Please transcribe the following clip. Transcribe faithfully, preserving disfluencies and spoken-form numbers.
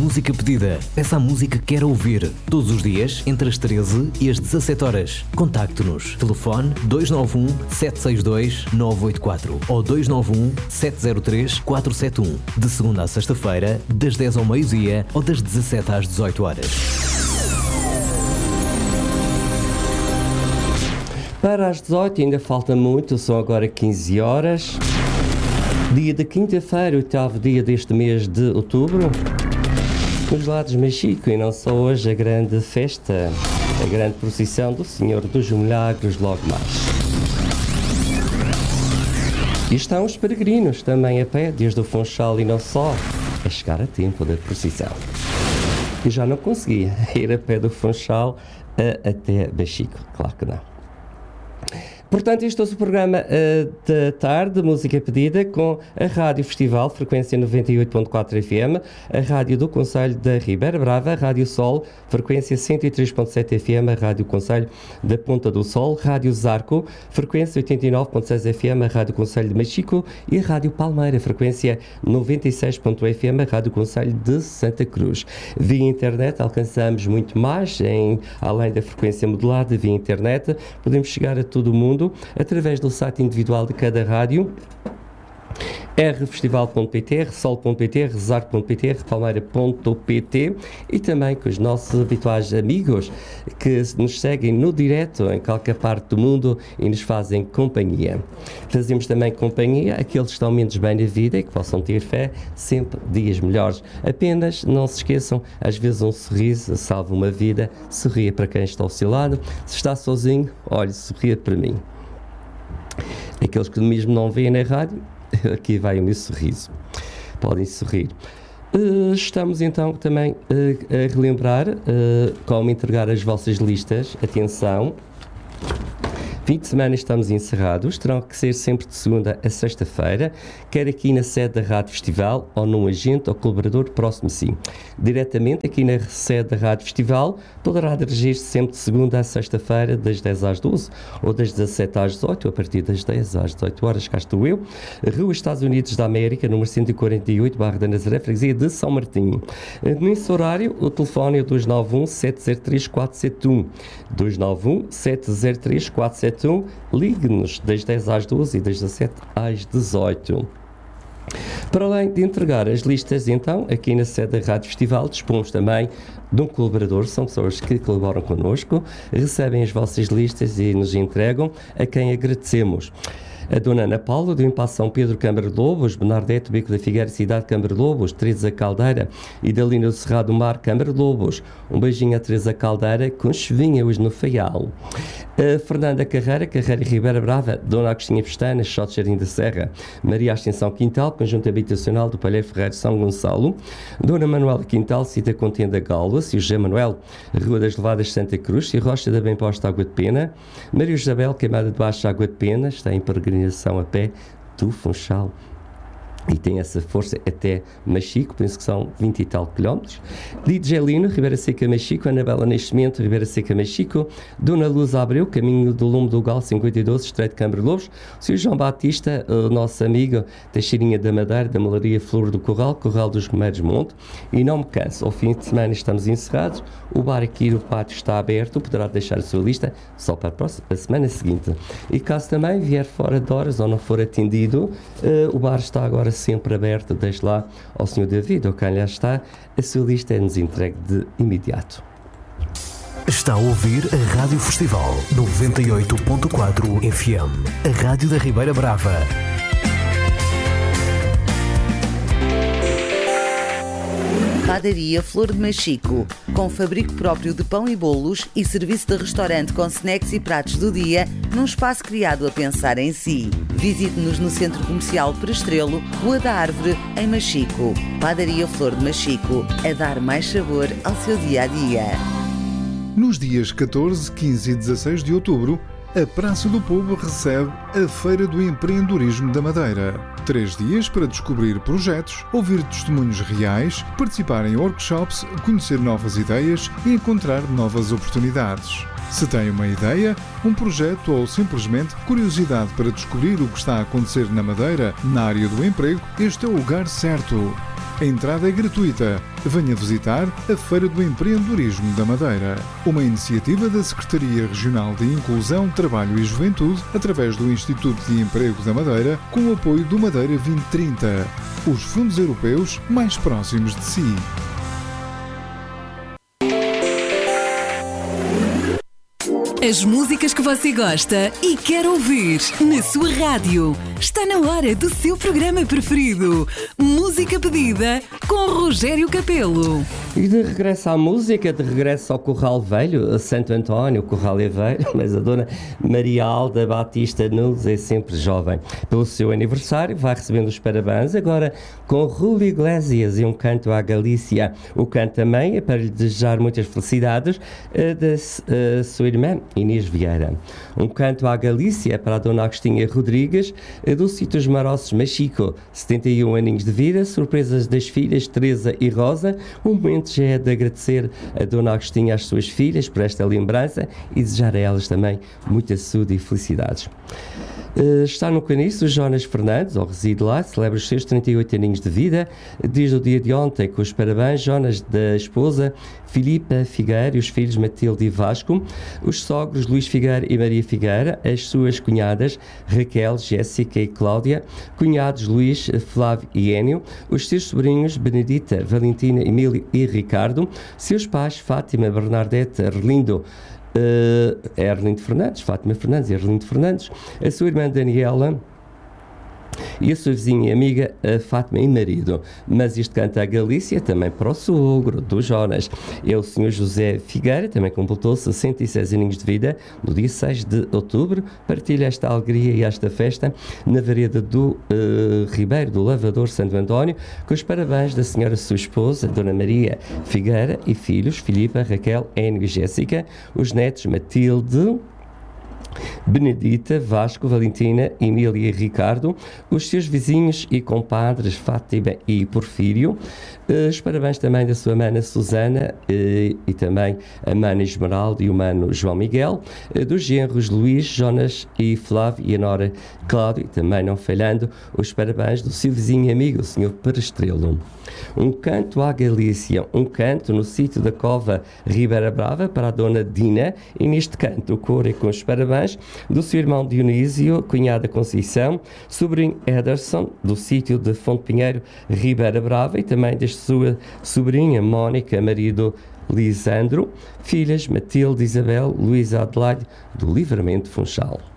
Música Pedida. Peça a música que quer ouvir. Todos os dias, entre as treze e as dezassete horas. Contacte-nos. Telefone dois nove um, sete seis dois, nove oito quatro ou dois nove um, sete zero três, quatro sete um. De segunda a sexta-feira, das dez ao meio-dia ou das dezassete às dezoito horas. Para as dezoito ainda falta muito, são agora quinze horas. Dia de quinta-feira, oitavo dia deste mês de outubro. Nos lados Machico, e não só hoje, a grande festa, a grande procissão do Senhor dos Milagres, logo mais. E estão os peregrinos também a pé, desde o Funchal e não só, a chegar a tempo da procissão. Eu já não conseguia ir a pé do Funchal a, até Machico, claro que não. Portanto, este é o programa uh, da tarde, Música Pedida, com a Rádio Festival, frequência noventa e oito ponto quatro F M, a Rádio do Concelho da Ribeira Brava, a Rádio Sol, frequência cento e três ponto sete F M, a Rádio Concelho da Ponta do Sol, Rádio Zarco, frequência oitenta e nove ponto seis F M, a Rádio Concelho de Machico, e a Rádio Palmeira, frequência noventa e seis ponto F M, a Rádio Concelho de Santa Cruz. Via internet alcançamos muito mais, em, além da frequência modulada, via internet, podemos chegar a todo o mundo através do site individual de cada rádio, r festival ponto p t, r sol ponto p t, r zarco ponto p t, r palmeira ponto p t, e também com os nossos habituais amigos que nos seguem no direto em qualquer parte do mundo e nos fazem companhia. Fazemos também companhia àqueles que estão menos bem na vida e que possam ter fé, sempre dias melhores. Apenas não se esqueçam, às vezes um sorriso salva uma vida. Sorria para quem está ao seu lado. Se está sozinho, olhe, sorria para mim. Aqueles que mesmo não veem na rádio, aqui vai o meu sorriso. Podem sorrir. Uh, estamos então também uh, a relembrar uh, como entregar as vossas listas. Atenção. Fim de semana estamos encerrados, terão que ser sempre de segunda a sexta-feira, quer aqui na sede da Rádio Festival ou num agente ou colaborador próximo de si. Diretamente aqui na sede da Rádio Festival, poderá dirigir-se sempre de segunda a sexta-feira, das dez às doze ou das dezassete às dezoito, a partir das dez às dezoito horas, cá estou eu, Rua Estados Unidos da América, número cento e quarenta e oito, Barra da Nazaré, freguesia de São Martinho. Nesse horário, o telefone é o dois nove um, sete zero três, quatro sete um, dois nove um, sete zero três, quatro sete um. Ligue-nos das dez às doze e das dezassete às dezoito. Para além de entregar as listas, então, aqui na sede da Rádio Festival, dispomos também de um colaborador, são pessoas que colaboram connosco, recebem as vossas listas e nos entregam, a quem agradecemos. A Dona Ana Paula, do Impasse São Pedro, Câmara de Lobos, Bernardete, Beco da Figueira, Cidade, Câmara de Lobos, Teresa Caldeira e da Lina do Cerrado do Mar, Câmara de Lobos. Um beijinho a Teresa Caldeira, com chuvinha hoje no Faial. A Fernanda Carreira, Carreira Ribeira Brava, Dona Agostinha Pestana, Shot Jardim da Serra, Maria Ascensão Quintal, Conjunto Habitacional do Palheiro Ferreiro São Gonçalo, Dona Manuela Quintal, Cita Contenda Galva, e José Manuel, Rua das Levadas Santa Cruz, e Rocha da Bem Posta Água de Pena, Maria Isabel, Queimada de Baixo Água de Pena, está em peregrinação a pé do Funchal. E tem essa força até Machico, penso que são vinte e tal quilómetros. Lídia Gelino, Ribeira Seca Machico, Anabela Nascimento, Ribeira Seca Machico, Dona Luz Abreu, Caminho do Lume do Gal, cinquenta e dois, Estreito de Câmara de Lobos, o senhor João Batista, o nosso amigo Teixeirinha da Madeira, da Malaria Flor do Corral, Corral dos Romeiros Monte, e não me canso, ao fim de semana estamos encerrados, o bar aqui no pátio está aberto, poderá deixar a sua lista só para a, próxima, a semana seguinte. E caso também vier fora de horas ou não for atendido, uh, o bar está agora sempre aberto, deixe lá ao senhor David, ou quem lá está, a sua lista é-nos entregue de imediato. Está a ouvir a Rádio Festival noventa e oito ponto quatro F M, a Rádio da Ribeira Brava. Padaria Flor de Machico, com fabrico próprio de pão e bolos e serviço de restaurante com snacks e pratos do dia, num espaço criado a pensar em si. Visite-nos no Centro Comercial Perestrelo, Rua da Árvore, em Machico. Padaria Flor de Machico, a dar mais sabor ao seu dia-a-dia. Nos dias catorze, quinze e dezasseis de outubro, a Praça do Povo recebe a Feira do Empreendedorismo da Madeira. Três dias para descobrir projetos, ouvir testemunhos reais, participar em workshops, conhecer novas ideias e encontrar novas oportunidades. Se tem uma ideia, um projeto ou simplesmente curiosidade para descobrir o que está a acontecer na Madeira, na área do emprego, este é o lugar certo. A entrada é gratuita. Venha visitar a Feira do Empreendedorismo da Madeira, uma iniciativa da Secretaria Regional de Inclusão, Trabalho e Juventude, através do Instituto de Emprego da Madeira, com o apoio do Madeira vinte trinta, os fundos europeus mais próximos de si. As músicas que você gosta e quer ouvir na sua rádio. Está na hora do seu programa preferido. Música pedida com Rogério Capelo. E de regresso à música, de regresso ao Corral Velho, a Santo António, Corral é velho, mas a dona Maria Alda Batista Nunes é sempre jovem. Pelo seu aniversário, vai recebendo os parabéns, agora com Julio Iglesias e um canto à Galícia. O canto também é para lhe desejar muitas felicidades da uh, sua irmã Inês Vieira. Um canto à Galícia para a dona Agostinha Rodrigues, do sítio Os Maroços Machico, setenta e um aninhos de vida, surpresas das filhas Teresa e Rosa. Um momento já é de agradecer a dona Agostinha às suas filhas por esta lembrança e desejar a elas também muita saúde e felicidades. Uh, está no caniço Jonas Fernandes, ou reside lá, celebra os seus trinta e oito aninhos de vida, desde o dia de ontem, com os parabéns, Jonas, da esposa Filipa Figueira e os filhos Matilde e Vasco, os sogros Luís Figueira e Maria Figueira, as suas cunhadas Raquel, Jéssica e Cláudia, cunhados Luís, Flávio e Énio, os seus sobrinhos Benedita, Valentina, Emílio e Ricardo, seus pais Fátima, Bernadette, Arlindo, Uh, Erlindo Fernandes, Fátima Fernandes e Erlindo Fernandes, a sua irmã Daniela e a sua vizinha e amiga a Fátima e marido. Mas isto canta a Galícia também para o sogro do Jonas. É o senhor José Figueira, também completou sessenta e seis aninhos de vida no dia seis de outubro. Partilha esta alegria e esta festa na vereda do uh, Ribeiro do Lavador Santo António, com os parabéns da senhora sua esposa, Dona Maria Figueira, e filhos Filipa, Raquel, Énio e Jéssica, os netos Matilde, Benedita, Vasco, Valentina, Emília e Ricardo, os seus vizinhos e compadres Fátima e Porfírio, os parabéns também da sua mana Susana e, e também a mana Esmeralda e o mano João Miguel, dos genros Luís, Jonas e Flávio e a nora Cláudio, e também não falhando os parabéns do seu vizinho e amigo, o senhor Perestrelo. Um canto à Galícia, um canto no sítio da Cova Ribeira Brava para a dona Dina, e neste canto o coro é com os parabéns do seu irmão Dionísio, cunhada Conceição, sobrinho Ederson, do sítio de Fonte Pinheiro, Ribeira Brava, e também da sua sobrinha Mónica, marido Lisandro, filhas Matilde, Isabel, Luísa Adelaide, do Livramento Funchal.